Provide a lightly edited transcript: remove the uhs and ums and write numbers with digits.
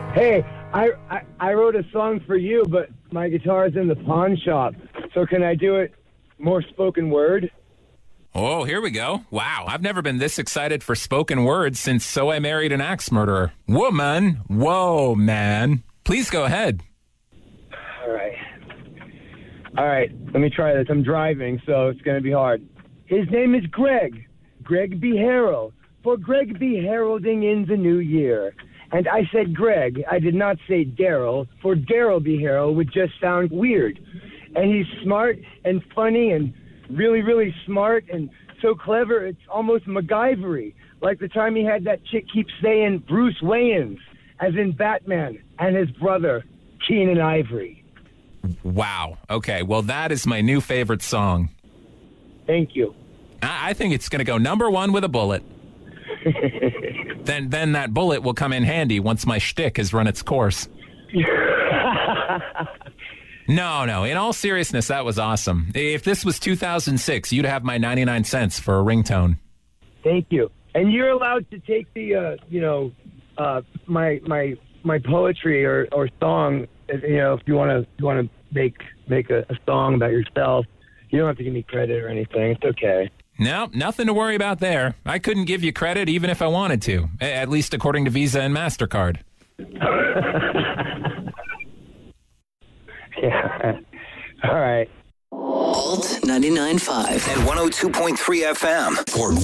Hey, I wrote a song for you, but my guitar's in the pawn shop. So can I do it more spoken word? Oh, here we go. Wow, I've never been this excited for spoken words since So I Married an Axe Murderer. Woman, whoa, man. Please go ahead. All right, let me try this. I'm driving, so it's going to be hard. His name is Greg B. Harrell, for Greg be heralding in the new year. And I said Greg, I did not say Daryl, for Daryl B. Harrell would just sound weird. And he's smart and funny and really, really smart and so clever, it's almost MacGyver-y. Like the time he had that chick keep saying Bruce Wayans, as in Batman, and his brother, Keenan Ivory. Wow. Okay, well, that is my new favorite song. Thank you. I think it's going to go number one with a bullet. Then that bullet will come in handy once my shtick has run its course. No. In all seriousness, that was awesome. If this was 2006, you'd have my 99 cents for a ringtone. Thank you. And you're allowed to take the, my poetry or song. If you want to make a song about yourself, you don't have to give me credit or anything. It's okay. No, nothing to worry about there. I couldn't give you credit even if I wanted to, at least according to Visa and MasterCard. Yeah. All right. Alt 99.5 and 102.3 FM. For